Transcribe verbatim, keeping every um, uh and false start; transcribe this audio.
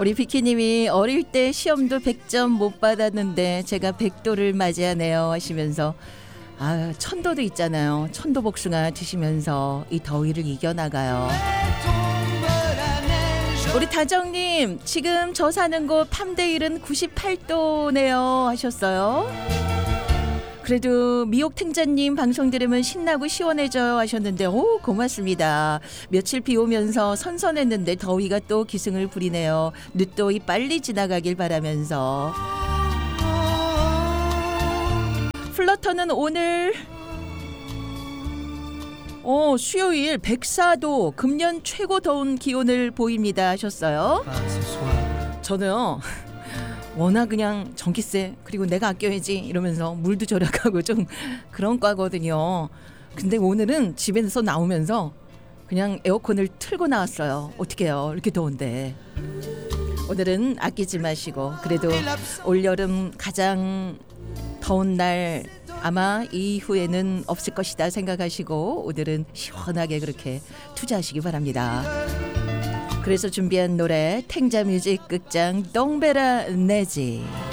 우리 비키님이 어릴 때 시험도 백 점 못 받았는데 제가 백도를 맞이하네요 하시면서 아 천도도 있잖아요. 천도 복숭아 드시면서 이 더위를 이겨나가요. 우리 다정님 지금 저 사는 곳 팜데일은 구십팔 도네요 하셨어요. 그래도 미옥탱자님 방송 들으면 신나고 시원해져요 하셨는데 오 고맙습니다. 며칠 비 오면서 선선했는데 더위가 또 기승을 부리네요. 늦더위 빨리 지나가길 바라면서 플러터는 오늘 어, 수요일 백사 도 금년 최고 더운 기온을 보입니다 하셨어요. 저는요 워낙 그냥 전기세 그리고 내가 아껴야지 이러면서 물도 절약하고 좀 그런 과거든요. 근데 오늘은 집에서 나오면서 그냥 에어컨을 틀고 나왔어요. 어떡해요 이렇게 더운데. 오늘은 아끼지 마시고 그래도 올여름 가장 더운 날 아마 이후에는 없을 것이다 생각하시고 오늘은 시원하게 그렇게 투자하시기 바랍니다. 그래서 준비한 노래 탱자뮤직 극장 똥베라 내지.